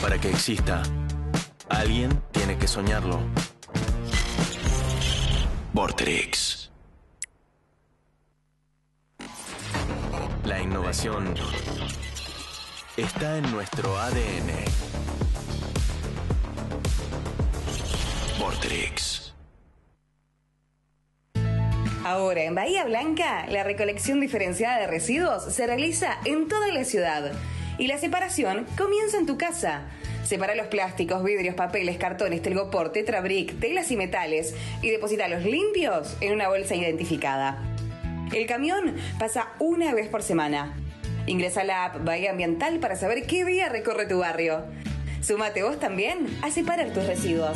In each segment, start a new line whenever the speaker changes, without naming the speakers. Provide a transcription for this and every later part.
Para que exista, alguien tiene que soñarlo. Vorterix. La innovación está en nuestro ADN. Vorterix.
Ahora, en Bahía Blanca, la recolección diferenciada de residuos se realiza en toda la ciudad. Y la separación comienza en tu casa. Separa los plásticos, vidrios, papeles, cartones, telgopor, tetrabric, telas y metales y deposítalos limpios en una bolsa identificada. El camión pasa una vez por semana. Ingresa a la app Bahía Ambiental para saber qué día recorre tu barrio. Súmate vos también a separar tus residuos.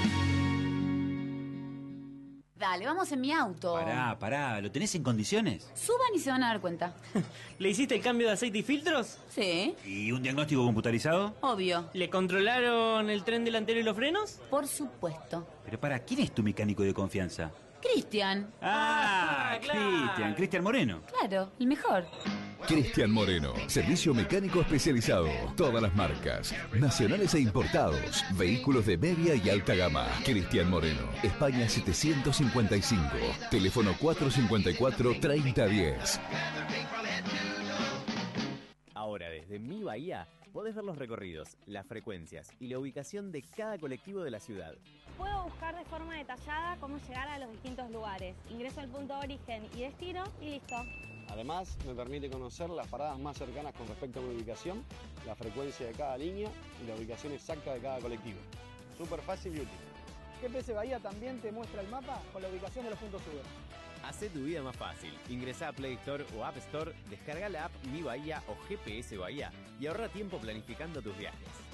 Dale, vamos en mi auto.
Pará, ¿lo tenés en condiciones?
Suban y se van a dar cuenta.
¿Le hiciste el cambio de aceite y filtros?
Sí,
¿Y un diagnóstico computarizado?
obvio.
¿Le controlaron el tren delantero y los frenos?
Por supuesto.
Pero ¿quién es tu mecánico de confianza?
Cristian.
Claro.
Cristian Moreno.
Claro, el mejor.
Cristian Moreno, servicio mecánico especializado, todas las marcas, nacionales e importados, vehículos de media y alta gama. Cristian Moreno, España 755, teléfono 454-3010.
Ahora, desde Mi Bahía, podés ver los recorridos, las frecuencias y la ubicación de cada colectivo de la ciudad.
Puedo buscar de forma detallada cómo llegar a los distintos lugares. Ingreso al punto de origen y destino y listo.
Además, me permite conocer las paradas más cercanas con respecto a mi ubicación, la frecuencia de cada línea y la ubicación exacta de cada colectivo. Súper fácil y útil.
GPS Bahía también te muestra el mapa con la ubicación de los puntos Uber.
Hacé tu vida más fácil. Ingresá a Play Store o App Store, descarga la app Mi Bahía o GPS Bahía y ahorra tiempo planificando tus viajes.